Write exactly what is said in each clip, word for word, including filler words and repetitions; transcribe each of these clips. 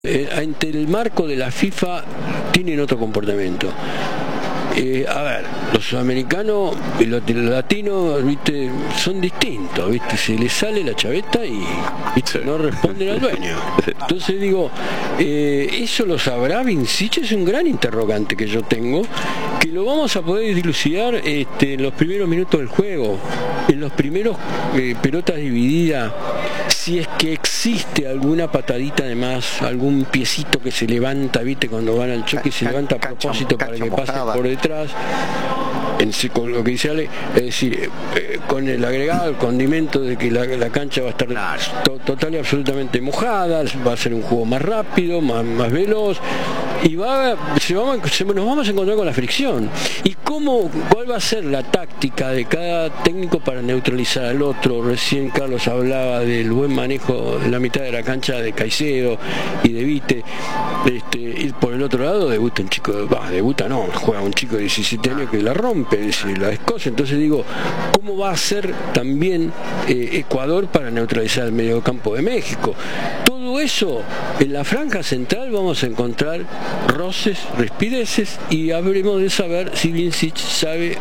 Eh, ante el marco de la FIFA tienen otro comportamiento. Eh, a ver, los sudamericanos y los latinos, viste, son distintos, viste, se les sale la chaveta y viste, no responden al dueño. Entonces digo, eh, eso lo sabrá Vincic, es un gran interrogante que yo tengo, que lo vamos a poder dilucidar este, en los primeros minutos del juego, en los primeros eh, pelotas divididas. Si es que existe alguna patadita de más, algún piecito que se levanta, viste, cuando van al choque, se levanta a propósito para que pase por detrás, en, con lo que dice Ale, es decir, eh, con el agregado, el condimento de que la, la cancha va a estar to, total y absolutamente mojada, va a ser un juego más rápido, más, más veloz, y va, se vamos, se, nos vamos a encontrar con la fricción. ¿Y cómo, cuál va a ser la táctica de cada técnico para neutralizar al otro? Recién Carlos hablaba del buen manejo de la mitad de la cancha de Caicedo y de Vite. Este, y por el otro lado debuta un chico, bah, debuta no, juega un chico de diecisiete años que la rompe, es decir, la descoce. Entonces digo, ¿cómo va a ser también eh, Ecuador para neutralizar el mediocampo de México? Todo eso en la franja central vamos a encontrar roces, respideces, y habremos de saber si Vincic sabe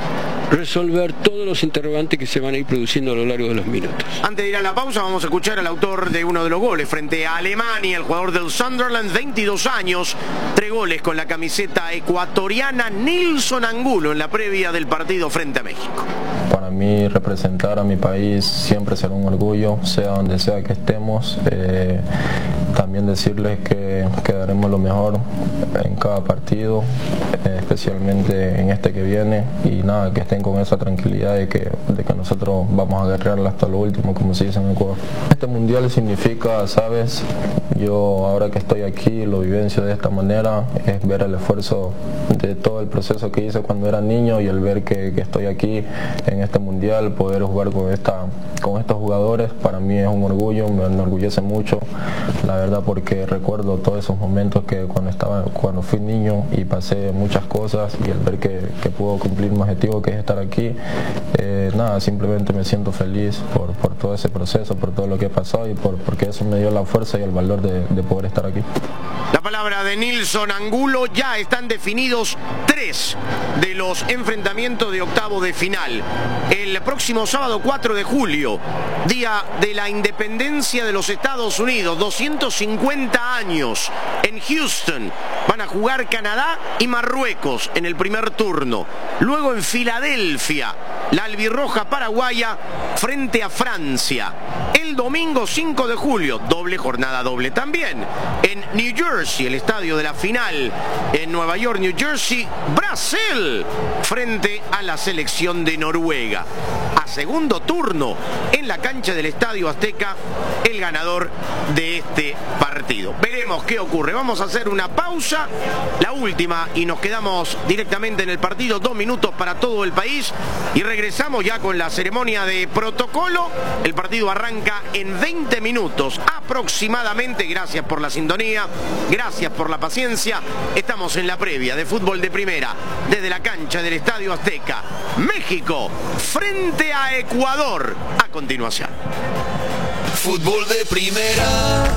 resolver todos los interrogantes que se van a ir produciendo a lo largo de los minutos. Antes de ir a la pausa, vamos a escuchar al autor de uno de los goles frente a Alemania, el jugador del Sunderland, veintidós años, tres goles con la camiseta ecuatoriana, Nilson Angulo, en la previa del partido frente a México. Para mí, representar a mi país siempre será un orgullo, sea donde sea que estemos. Eh, también decirles que, que daremos lo mejor en cada partido, eh, especialmente en este que viene, y nada, que estén con esa tranquilidad de que, de que nosotros vamos a guerrearla hasta lo último, como se dice en Ecuador. Este mundial significa, sabes, yo ahora que estoy aquí lo vivencio de esta manera, es ver el esfuerzo de todo el proceso que hice cuando era niño, y el ver que, que estoy aquí en este mundial, poder jugar con, esta, con estos jugadores, para mí es un orgullo, me enorgullece mucho, la verdad, porque recuerdo todos esos momentos que cuando estaba, cuando fui niño y pasé muchas cosas, y el ver que, que puedo cumplir mi objetivo, que es estar aquí, eh, nada, simplemente me siento feliz por, por todo ese proceso, por todo lo que he pasado, y por, porque eso me dio la fuerza y el valor de, de poder estar aquí. La palabra de Nilson Angulo. Ya están definidos tres de los enfrentamientos de octavo de final. El próximo sábado cuatro de julio, día de la independencia de los Estados Unidos, doscientos cincuenta años, en Houston, van a jugar Canadá y Marruecos en el primer turno. Luego en Filadelfia, la albirroja paraguaya frente a Francia. El domingo cinco de julio, doble jornada doble también, en New Jersey, el estadio de la final, en Nueva York, New Jersey, Brasil, frente a la selección de Noruega. A segundo turno, en la cancha del Estadio Azteca, el ganador de este partido. Veremos qué ocurre. Vamos a hacer una pausa, la última, y nos quedamos directamente en el partido, dos minutos para todo el país, y regresamos ya con la ceremonia de protocolo. El partido arranca en veinte minutos aproximadamente. Gracias por la sintonía, gracias por la paciencia. Estamos en la previa de fútbol de primera desde la cancha del Estadio Azteca. México frente a Ecuador. A continuación. Fútbol de primera.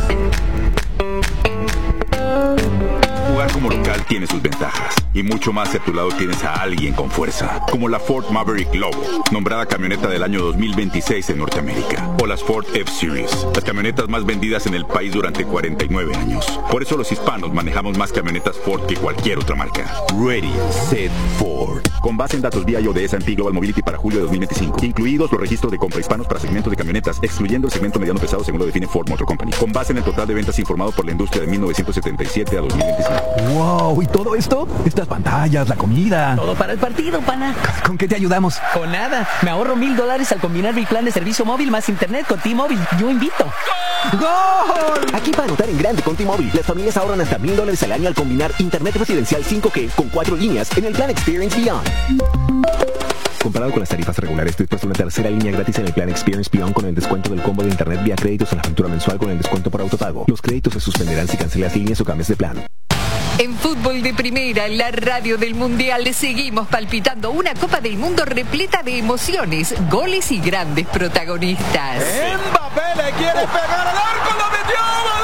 Jugar como local tiene sus ventajas, y mucho más si a tu lado tienes a alguien con fuerza, como la Ford Maverick Lobo, nombrada camioneta del año dos mil veintiséis en Norteamérica, o las Ford F-Series, las camionetas más vendidas en el país durante cuarenta y nueve años. Por eso los hispanos manejamos más camionetas Ford que cualquier otra marca. Ready, Set, Ford. Con base en datos vía I O de S and P Global Mobility para julio de dos mil veinticinco, incluidos los registros de compra hispanos para segmentos de camionetas, excluyendo el segmento mediano pesado según lo define Ford Motor Company, con base en el total de ventas informado por la industria de mil novecientos setenta y siete a dos mil veinticinco. ¡Wow! ¿Y todo esto? Estas pantallas, la comida. Todo para el partido, pana. ¿Con qué te ayudamos? Con nada. Me ahorro mil dólares al combinar mi plan de servicio móvil más internet con T-Mobile. Yo invito. ¡Gol! Aquí para anotar en grande con T-Mobile, las familias ahorran hasta mil dólares al año al combinar internet residencial cinco G con cuatro líneas en el plan Experience Beyond. Comparado con las tarifas regulares, estoy puesto una tercera línea gratis en el plan Experience Beyond con el descuento del combo de internet vía créditos en la factura mensual con el descuento por autopago. Los créditos se suspenderán si cancelas líneas o cambias de plan. En Fútbol de Primera, en la radio del Mundial, seguimos palpitando una Copa del Mundo repleta de emociones, goles y grandes protagonistas. Mbappé le quiere pegar al arco, lo metió.